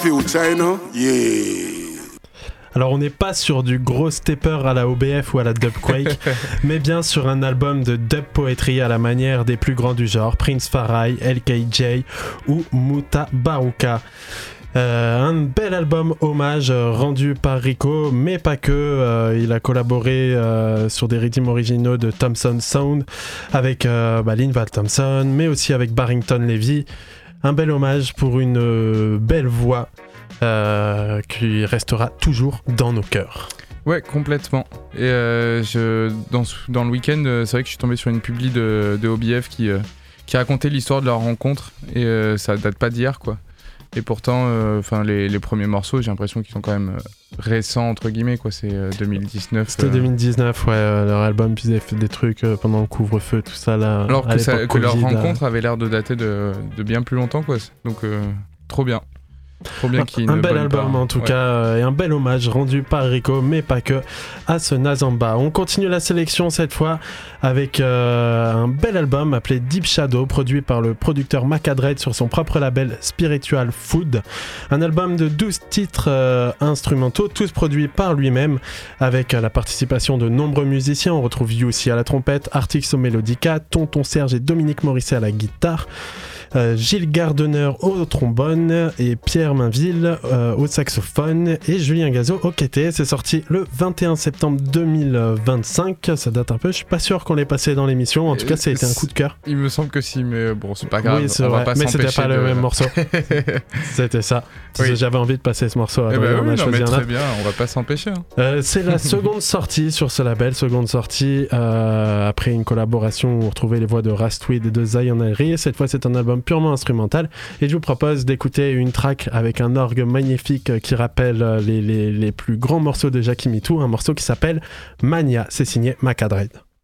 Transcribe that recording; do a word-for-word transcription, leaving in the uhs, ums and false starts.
feel China, yeah. Alors on n'est pas sur du gros stepper à la O B F ou à la Dubquake, mais bien sur un album de dub poetry à la manière des plus grands du genre, Prince Farai, L K J ou Muta Baruka. Euh, un bel album hommage euh, rendu par Rico, mais pas que. Euh, il a collaboré euh, sur des rythmes originaux de Thompson Sound avec euh, bah, Linval Thompson, mais aussi avec Barrington Levy. Un bel hommage pour une euh, belle voix euh, qui restera toujours dans nos cœurs. Ouais, complètement. Et euh, je, dans, dans le week-end, c'est vrai que je suis tombé sur une publi de, de O B F qui, euh, qui racontait l'histoire de leur rencontre, et euh, ça date pas d'hier, quoi. Et pourtant, euh, les, les premiers morceaux, j'ai l'impression qu'ils sont quand même euh, récents, entre guillemets, quoi. C'est euh, deux mille dix-neuf. C'était euh... deux mille dix-neuf, ouais. Euh, leur album, puis ils avaient fait des trucs euh, pendant le couvre-feu, tout ça, là. Alors que, ça, que COVID, leur rencontre là. avait l'air de dater de, de bien plus longtemps, quoi. Donc, euh, trop bien. Trop bien qu'il y ait un une bel bonne album part. en tout Ouais. cas, euh, et un bel hommage rendu par Rico, mais pas que, à ce Nazamba. On continue la sélection cette fois avec euh, un bel album appelé Deep Shadow, produit par le producteur Macadred sur son propre label Spiritual Food. Un album de douze titres euh, instrumentaux, tous produits par lui-même, avec euh, la participation de nombreux musiciens. On retrouve Youssi à la trompette, Artix au Melodica, Tonton Serge et Dominique Morisset à la guitare. Euh, Gilles Gardner au trombone et Pierre Mainville euh, au saxophone et Julien Gazo au kété. C'est sorti le vingt et un septembre deux mille vingt-cinq. Ça date un peu, je suis pas sûr qu'on l'ait passé dans l'émission. En tout cas, ça a été un coup de cœur. Il me semble que si, mais bon, c'est pas grave. Oui, c'est on vrai. va pas mais c'était s'empêcher pas de... le même morceau. C'était ça. Oui. J'avais envie de passer ce morceau. Eh ben on oui, a non, choisi mais un très autre. bien, on va pas s'empêcher. Hein. Euh, c'est la seconde sortie sur ce label, seconde sortie euh, après une collaboration où on retrouvait les voix de Rastweed et de Zion Elry. Cette fois, c'est un album purement instrumental et je vous propose d'écouter une track avec un orgue magnifique qui rappelle les, les, les plus grands morceaux de Jackie Mitou, un morceau qui s'appelle Mania. C'est signé Macadred.